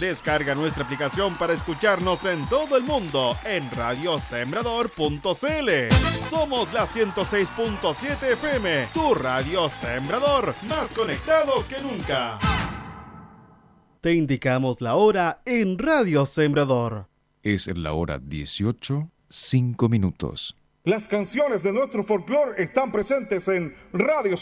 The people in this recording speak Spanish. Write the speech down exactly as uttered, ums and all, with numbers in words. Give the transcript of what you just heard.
Descarga nuestra aplicación para escucharnos en todo el mundo en radio sembrador punto c l. Somos la ciento seis punto siete F M, tu radio Sembrador, más conectados que nunca. Te indicamos la hora en Radio Sembrador. Es la hora dieciocho, cinco minutos. Las canciones de nuestro folclore están presentes en Radio